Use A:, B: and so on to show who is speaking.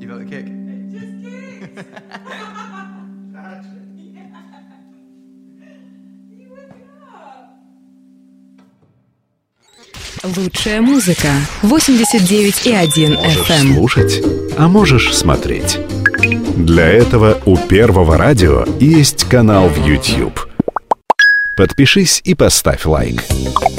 A: You felt the kick?
B: Just kicked. You woke me up.
C: Лучшая музыка. 89,1
D: Можешь
C: FM.
D: слушать, а можешь смотреть. Для этого у Первого радио есть канал в YouTube. Подпишись и поставь лайк.